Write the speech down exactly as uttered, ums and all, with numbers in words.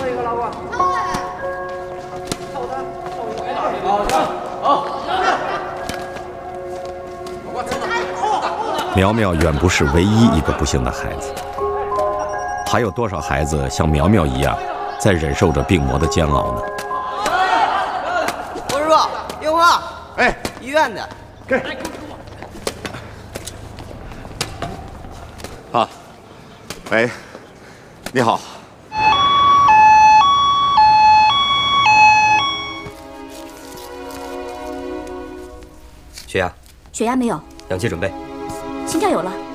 后一个老公。抽来。抽他，抽一个。好，行，好。 苗苗远不是唯一一个不幸的孩子，还有多少孩子像苗苗一样，在忍受着病魔的煎熬呢？ 郭师傅，电话。 哎， 医院的。 给。啊，喂，你好。 血压， 血压没有， 氧气准备。 心跳有了。